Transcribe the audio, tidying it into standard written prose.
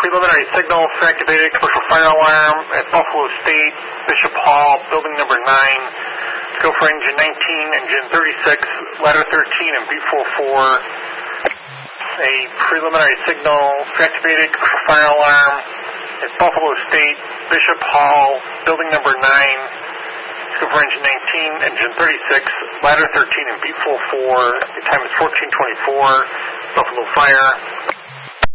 preliminary signal for activated commercial fire alarm at Buffalo State, Bishop Hall, building number 9. Go for engine 19, engine 36, ladder 13, and B44. A preliminary signal for activated commercial fire alarm at Buffalo State, Bishop Hall, building number 9. Go for engine 19, engine 36, ladder 13, and B44. The time is 14:24. Buffalo Fire.